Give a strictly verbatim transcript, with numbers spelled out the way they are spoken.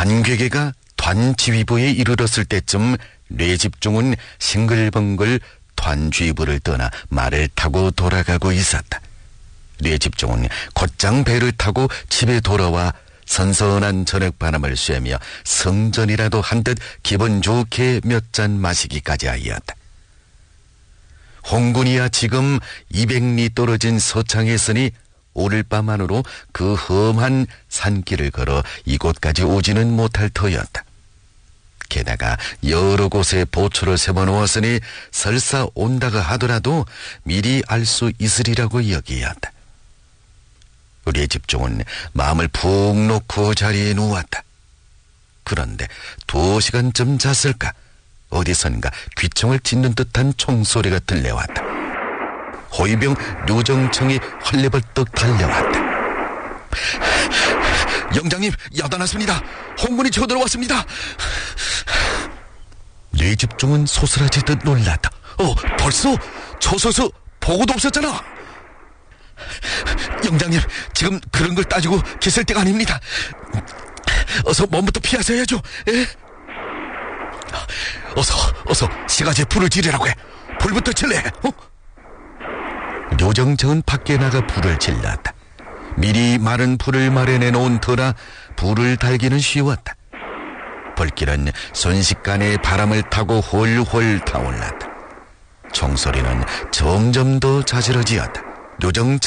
한괴계가 团지휘부에 이르렀을 때쯤 뇌집중은 싱글벙글 团지휘부를 떠나 말을 타고 돌아가고 있었다. 뇌집중은 곧장 배를 타고 집에 돌아와 선선한 저녁 바람을 쐬며 성전이라도 한 듯 기분 좋게 몇 잔 마시기까지 하였다. 홍군이야 지금 이백 리 떨어진 서창에 있으니 오늘 밤 안으로 그 험한 산길을 걸어 이곳까지 오지는 못할 터였다. 게다가 여러 곳에 보초를 세워놓았으니 설사 온다가 하더라도 미리 알 수 있으리라고 여기었다. 우리의 집중은 마음을 푹 놓고 자리에 누웠다. 그런데 두 시간쯤 잤을까 어디선가 귀청을 찢는 듯한 총소리가 들려왔다. 호위병 류정청이 헐레벌떡 달려왔다. 영장님, 야단났습니다. 홍군이 쳐들어왔습니다. 뇌집중은 소스라지듯 놀랐다. 어, 벌써? 초소수 보고도 없었잖아. 영장님, 지금 그런 걸 따지고 계실 때가 아닙니다. 어서 몸부터 피하셔야죠. 예? 어서 어서 시가지에 불을 지르라고 해. 불부터 질래. 어? 류정청은 밖에 나가 불을 질렀다. 미리 마른 불을 마련해 놓은 터라 불을 달기는 쉬웠다. 불길은 순식간에 바람을 타고 홀홀 타올랐다. 총소리는 점점 더 자지러지었다. 류정청